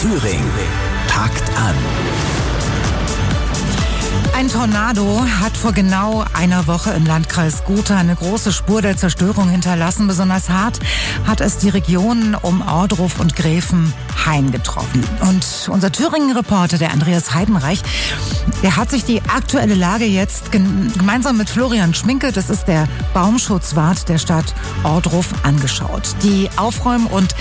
Thüringen packt an. Ein Tornado hat vor genau einer Woche im Landkreis Gotha eine große Spur der Zerstörung hinterlassen. Besonders hart hat es die Regionen um Ohrdruf und Gräfenhain getroffen. Und unser Thüringen-Reporter, der Andreas Heidenreich, der hat sich die aktuelle Lage jetzt gemeinsam mit Florian Schminke, das ist der Baumschutzwart der Stadt Ohrdruf, angeschaut. Die Aufräum- und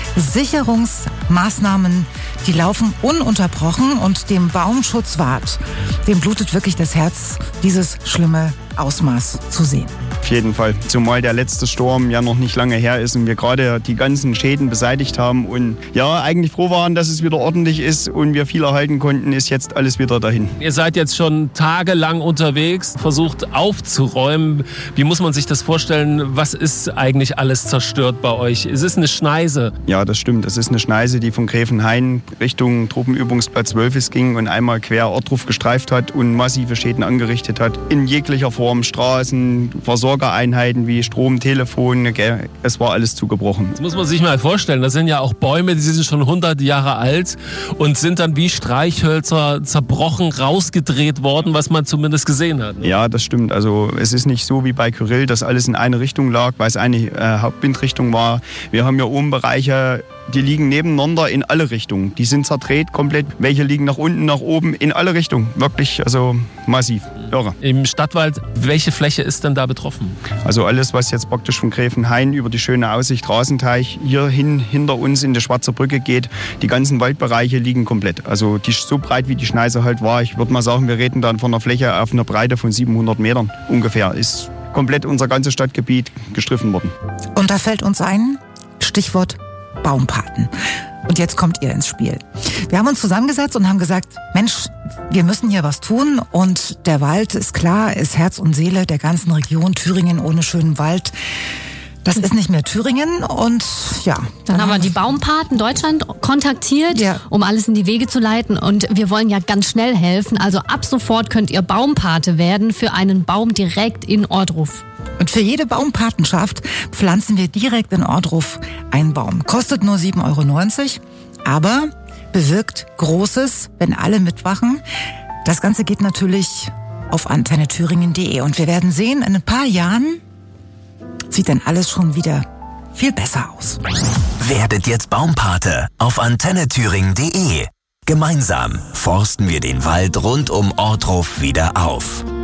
Sicherungsmaßnahmen, die laufen ununterbrochen und dem Baumschutzwart, dem blutet wirklich das Herz, dieses schlimme Ausmaß zu sehen. Auf jeden Fall, zumal der letzte Sturm ja noch nicht lange her ist und wir gerade die ganzen Schäden beseitigt haben und ja, eigentlich froh waren, dass es wieder ordentlich ist und wir viel erhalten konnten, ist jetzt alles wieder dahin. Ihr seid jetzt schon tagelang unterwegs, versucht aufzuräumen. Wie muss man sich das vorstellen? Was ist eigentlich alles zerstört bei euch? Es ist eine Schneise. Ja, das stimmt. Es ist eine Schneise, die von Gräfenhain Richtung Truppenübungsplatz Wölfis ging und einmal quer Ohrdruf gestreift hat und massive Schäden angerichtet hat. In jeglicher Form, Straßen, Versorgereinheiten wie Strom, Telefon, es war alles zugebrochen. Das muss man sich mal vorstellen. Das sind ja auch Bäume, die sind schon 100 Jahre alt und sind dann wie Streichhölzer zerbrochen, rausgedreht worden, was man zumindest gesehen hat. Ne? Ja, das stimmt. Also es ist nicht so wie bei Kyrill, dass alles in eine Richtung lag, weil es eine Hauptwindrichtung war. Wir haben ja oben Bereiche, die liegen nebeneinander in alle Richtungen. Die sind zerdreht komplett. Welche liegen nach unten, nach oben, in alle Richtungen. Wirklich, also massiv. Irre. Im Stadtwald, welche Fläche ist denn da betroffen? Also alles, was jetzt praktisch von Gräfenhain über die schöne Aussicht Rasenteich hierhin hinter uns in die Schwarze Brücke geht, die ganzen Waldbereiche liegen komplett. Also die so breit wie die Schneise halt war. Ich würde mal sagen, wir reden dann von einer Fläche auf einer Breite von 700 Metern ungefähr. Ist komplett unser ganzes Stadtgebiet gestriffen worden. Und da fällt uns ein, Stichwort Baumpaten. Und jetzt kommt ihr ins Spiel. Wir haben uns zusammengesetzt und haben gesagt, Mensch, wir müssen hier was tun. Und der Wald, ist klar, ist Herz und Seele der ganzen Region. Thüringen ohne schönen Wald, das ist nicht mehr Thüringen. Und ja. Dann haben wir die Baumpaten Deutschland kontaktiert, um alles in die Wege zu leiten. Und wir wollen ja ganz schnell helfen. Also ab sofort könnt ihr Baumpate werden für einen Baum direkt in Ohrdruf. Und für jede Baumpatenschaft pflanzen wir direkt in Ohrdruf einen Baum. Kostet nur 7,90 €, aber bewirkt Großes, wenn alle mitmachen. Das Ganze geht natürlich auf antennethüringen.de. Und wir werden sehen, in ein paar Jahren sieht dann alles schon wieder viel besser aus. Werdet jetzt Baumpate auf antennethüringen.de. Gemeinsam forsten wir den Wald rund um Ohrdruf wieder auf.